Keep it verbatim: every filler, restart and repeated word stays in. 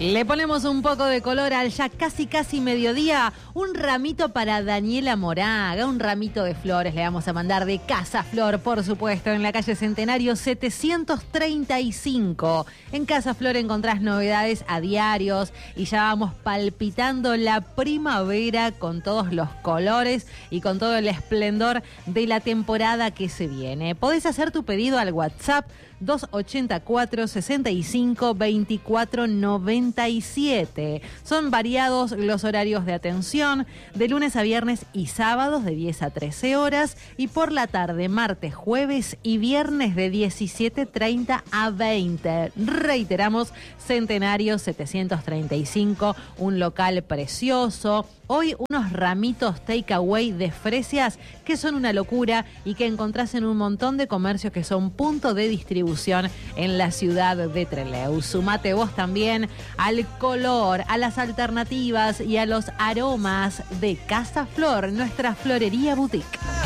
Le ponemos un poco de color al ya casi casi mediodía. Un ramito para Daniela Moraga, un ramito de flores le vamos a mandar de Casa Flor, por supuesto, en la calle Centenario setecientos treinta y cinco. En Casa Flor encontrás novedades a diarios y ya vamos palpitando la primavera con todos los colores y con todo el esplendor de la temporada que se viene. Podés hacer tu pedido al WhatsApp dos ocho cuatro, sesenta y cinco, veinticuatro noventa y siete. Son variados los horarios de atención, de lunes a viernes y sábados de diez a trece horas, y por la tarde, martes, jueves y viernes de diecisiete treinta a veinte. Reiteramos, Centenario setecientos treinta y cinco, un local precioso. Hoy unos ramitos takeaway de fresias que son una locura y que encontrás en un montón de comercios que son punto de distribución en la ciudad de Trelew. Sumate vos también al color, a las alternativas y a los aromas de Casa Flor, nuestra florería boutique.